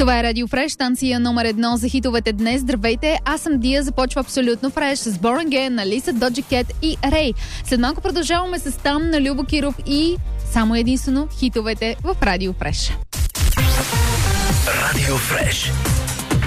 Това е Радио Фреш, станция номер 1 за хитовете днес. Здравейте, аз съм Дия, започва Абсолютно Фреш с Born Again, на Лиса, Доджа Кет и Рей. След малко продължаваме с Там на Любо Киров и само единствено хитовете в Радио Фреш. Радио Фреш.